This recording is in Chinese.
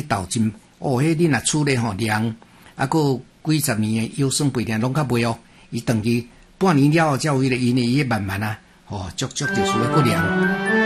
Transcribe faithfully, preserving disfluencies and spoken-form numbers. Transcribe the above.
道真哦，迄你若厝咧吼量，啊个几十年诶腰酸背痛拢较袂哦，伊等于半年了后才有迄个因诶伊慢慢啊，吼足足就是要搁量。